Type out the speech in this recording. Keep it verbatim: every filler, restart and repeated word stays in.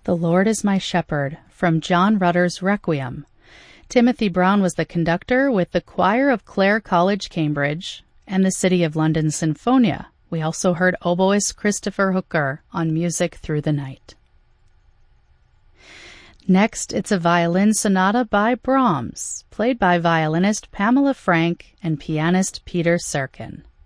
The Lord is My Shepherd, from John Rutter's Requiem. Timothy Brown was the conductor with the choir of Clare College, Cambridge, and the City of London Sinfonia. We also heard oboist Christopher Hooker on Music Through the Night. Next, it's a violin sonata by Brahms, played by violinist Pamela Frank and pianist Peter Serkin.